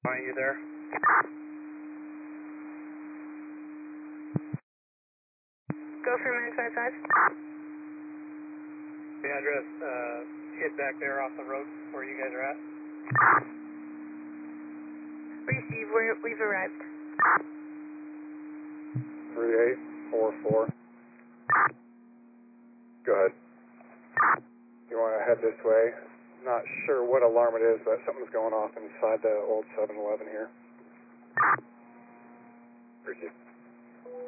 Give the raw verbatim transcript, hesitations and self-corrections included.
Are you there? Go for minute five five. The address, uh, hit back there off the road where you guys are at. Receive, we're, we've arrived. three eight four four. Go ahead. You want to head this way? Not sure what alarm it is, but something's going off inside the old seven eleven here. Receive.